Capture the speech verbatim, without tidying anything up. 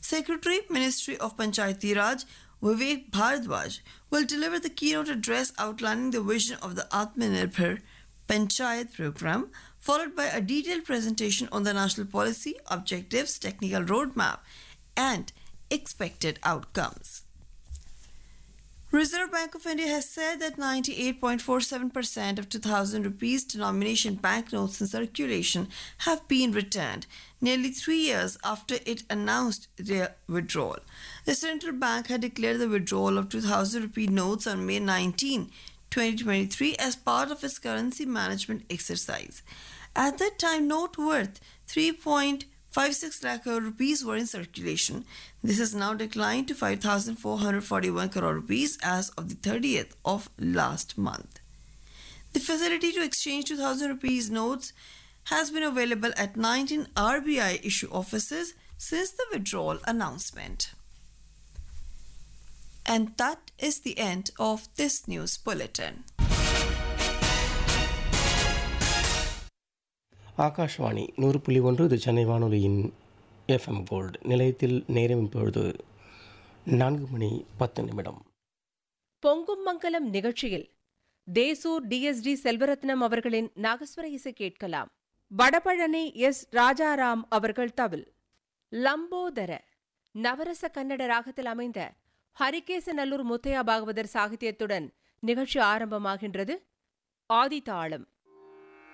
Secretary, Ministry of Panchayati Raj, Vivek Bharadwaj, will deliver the keynote address outlining the vision of the Atmanirbhar Panchayat program, followed by a detailed presentation on the national policy, objectives, technical roadmap, and expected outcomes. Reserve Bank of India has said that ninety-eight point four seven percent of two thousand rupees denomination banknotes in circulation have been returned, nearly three years after it announced their withdrawal. The central bank had declared the withdrawal of two thousand rupee notes on May nineteenth, twenty twenty-three as part of its currency management exercise. At that time, note worth three point five six lakh crore rupees were in circulation. This has now declined to five thousand four hundred forty-one crore rupees as of the thirtieth of last month. The facility to exchange two thousand rupees notes has been available at nineteen R B I issue offices since the withdrawal announcement. And that is the end of this news bulletin. Akashvani நூறு புள்ளி ஒன்று இது சென்னை வானொலியின் FM gold நிலையத்தில் நேரம் இப்பொழுது நான்கு மணி பத்து நிமிடம். பொங்கும் மங்கலம் நிகழ்ச்சியில் தேசூர் டிஎஸ்டி செல்வரத்னம் அவர்களின் நாகஸ்வர இசை கேட்கலாம். வடபழனி எஸ் ராஜாராம் அவர்கள் தவில். லம்போதர நவரச கன்னட ராகத்தில் அமைந்த ஹரிகேசநல்லூர் முத்தையா பாகவதர் சாகித்யத்துடன் நிகழ்ச்சி ஆரம்பமாகின்றது. ஆதிதாளம்.